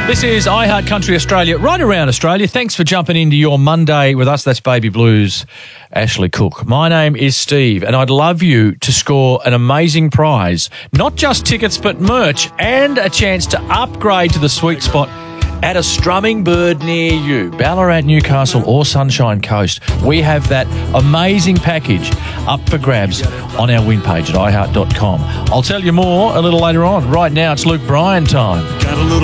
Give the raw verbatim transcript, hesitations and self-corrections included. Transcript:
This is iHeart Country Australia, right around Australia. Thanks for jumping into your Monday with us. That's Baby Blues, Ashley Cook. My name is Steve, and I'd love you to score an amazing prize. Not just tickets, but merch and a chance to upgrade to the sweet spot at a strumming bird near you, Ballarat, Newcastle or Sunshine Coast. We have that amazing package up for grabs on our win page at i heart dot com. I'll tell you more a little later on. Right now, it's Luke Bryan time.